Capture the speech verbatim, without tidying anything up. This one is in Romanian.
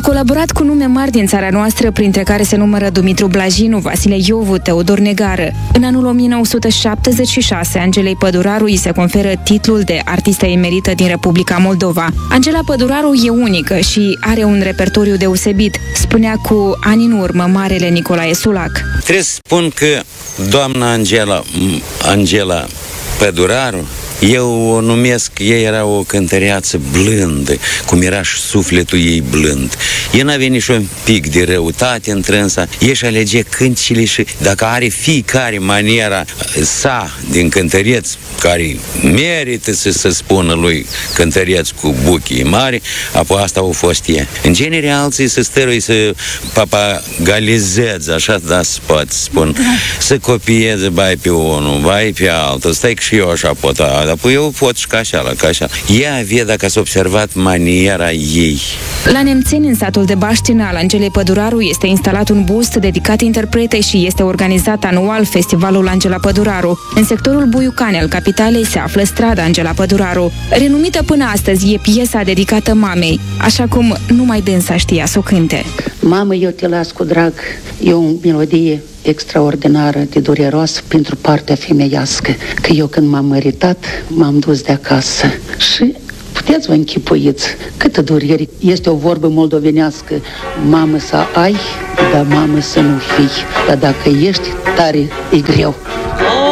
colaborat cu nume mari din țara noastră, printre care se numără Dumitru Blajinu, Vasile Iovu, Teodor Negară. În anul o mie nouă sute șaptezeci și șase, Angelei Păduraru îi se conferă titlul de artistă emerită din Republica Moldova. Angela Păduraru e unică și are un repertoriu deosebit, spunea cu ani în urmă marele Nicolae Sulac. Trebuie să spun că doamna Angela, Angela Păduraru, eu o numesc, ea era o cântăreață blândă, cum era și sufletul ei blând. Ea n-avea nici un pic de răutate întrânsa, ea și alege cântile și dacă are fiecare maniera sa din cântăreț, care merită să se spună lui cântăreț cu buchii mari, apoi asta a fost ea. În genere, alții se stărui să papagalizeze, așa da se poate spun, să copieze bai pe unul, bai pe altul, stai că și eu așa pot, apoi eu pot și ca așa, ca așa. Ea avea, dacă ați observat, maniera ei. La Nemțeni, în satul de Baștină al Angelei Păduraru, este instalat un bust dedicat interpretei și este organizat anual Festivalul Angela Păduraru. În sectorul Buiucani al capitalei se află strada Angela Păduraru. Renumită până astăzi e piesa dedicată mamei, așa cum numai dânsa știa să o cânte. Mamă, eu te las cu drag, e o melodie extraordinară de dureroasă pentru partea femeiască, că eu când m-am măritat, m-am dus de acasă și puteți vă închipuiți câtă durere. Este o vorbă moldovenească, mamă să ai, dar mamă să nu fii, dar dacă ești tare, e greu.